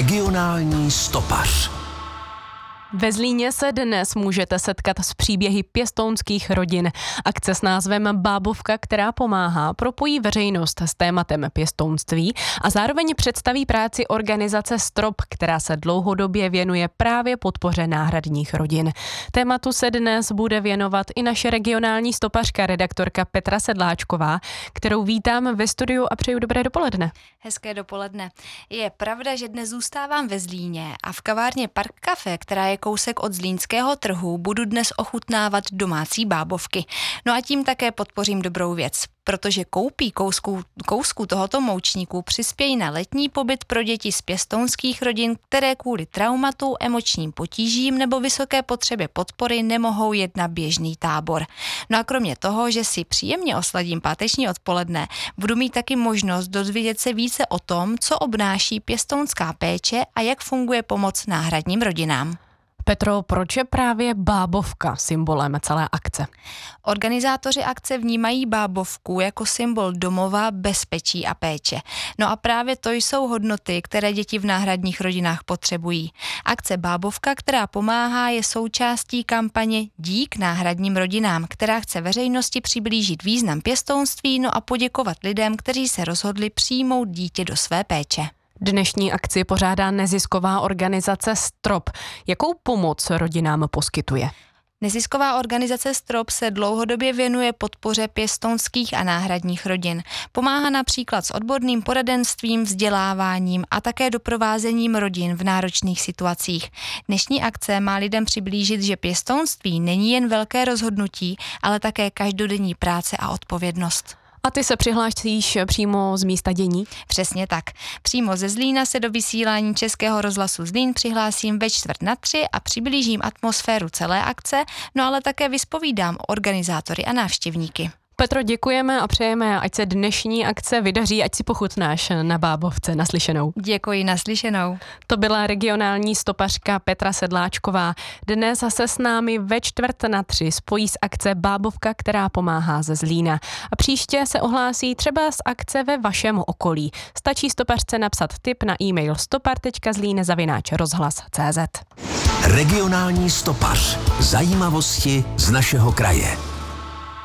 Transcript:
Regionální stopař. Ve Zlíně se dnes můžete setkat s příběhy pěstounských rodin. Akce s názvem Bábovka, která pomáhá, propojí veřejnost s tématem pěstounství a zároveň představí práci organizace Strop, která se dlouhodobě věnuje právě podpoře náhradních rodin. Tématu se dnes bude věnovat i naše regionální stopařka, redaktorka Petra Sedláčková, kterou vítám ve studiu a přeju dobré dopoledne. Hezké dopoledne. Je pravda, že dnes zůstávám ve Zlíně a v kavárně Park Café, která je kousek od zlínského trhu, budu dnes ochutnávat domácí bábovky. No a tím také podpořím dobrou věc, protože koupí kousku tohoto moučníku přispějí na letní pobyt pro děti z pěstounských rodin, které kvůli traumatu, emočním potížím nebo vysoké potřebě podpory nemohou jet na běžný tábor. No a kromě toho, že si příjemně osladím páteční odpoledne, budu mít taky možnost dozvědět se více o tom, co obnáší pěstounská péče a jak funguje pomoc náhradním rodinám. Petro, proč je právě bábovka symbolem celé akce? Organizátoři akce vnímají bábovku jako symbol domova, bezpečí a péče. No a právě to jsou hodnoty, které děti v náhradních rodinách potřebují. Akce Bábovka, která pomáhá, je součástí kampaně Dík náhradním rodinám, která chce veřejnosti přiblížit význam pěstounství, no a poděkovat lidem, kteří se rozhodli přijmout dítě do své péče. Dnešní akci pořádá nezisková organizace Strop. Jakou pomoc rodinám poskytuje? Nezisková organizace Strop se dlouhodobě věnuje podpoře pěstounských a náhradních rodin. Pomáhá například s odborným poradenstvím, vzděláváním a také doprovázením rodin v náročných situacích. Dnešní akce má lidem přiblížit, že pěstounství není jen velké rozhodnutí, ale také každodenní práce a odpovědnost. A ty se přihlásíš přímo z místa dění? Přesně tak. Přímo ze Zlína se do vysílání Českého rozhlasu Zlín přihlásím ve 2:45 a přiblížím atmosféru celé akce, no ale také vyspovídám organizátory a návštěvníky. Petro, děkujeme a přejeme, ať se dnešní akce vydaří, ať si pochutnáš na bábovce. Naslyšenou. Děkuji, naslyšenou. To byla regionální stopařka Petra Sedláčková. Dnes se s námi ve 2:45 spojí z akce Bábovka, která pomáhá ze Zlína. A příště se ohlásí třeba z akce ve vašem okolí. Stačí stopařce napsat tip na e-mail stopar.zlín@rozhlas.cz. Regionální stopař. Zajímavosti z našeho kraje.